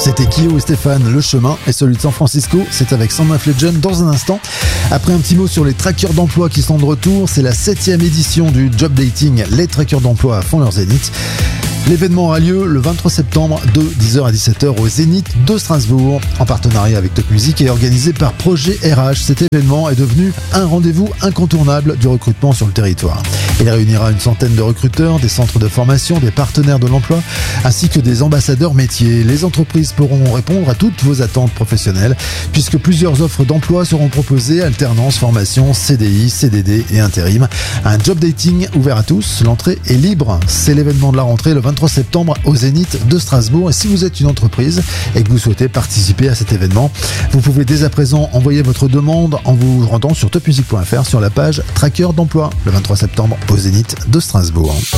C'était Kyo et Stéphane. Le chemin est celui de San Francisco. C'est avec Sound of Legend dans un instant. Après un petit mot sur les trackers d'emploi qui sont de retour, c'est la 7e édition du Job Dating. Les trackers d'emploi font leur zénith. L'événement aura lieu le 23 septembre de 10h à 17h au Zénith de Strasbourg, en partenariat avec Top Music et organisé par Projet RH. Cet événement est devenu un rendez-vous incontournable du recrutement sur le territoire. Il réunira une centaine de recruteurs, des centres de formation, des partenaires de l'emploi, ainsi que des ambassadeurs métiers. Les entreprises pourront répondre à toutes vos attentes professionnelles, puisque plusieurs offres d'emploi seront proposées, alternance, formation, CDI, CDD et intérim. Un job dating ouvert à tous, l'entrée est libre. C'est l'événement de la rentrée le 23 septembre au Zénith de Strasbourg. Et si vous êtes une entreprise et que vous souhaitez participer à cet événement, vous pouvez dès à présent envoyer votre demande en vous rendant sur topmusic.fr sur la page Tracker d'emploi le 23 septembre au Zénith de Strasbourg.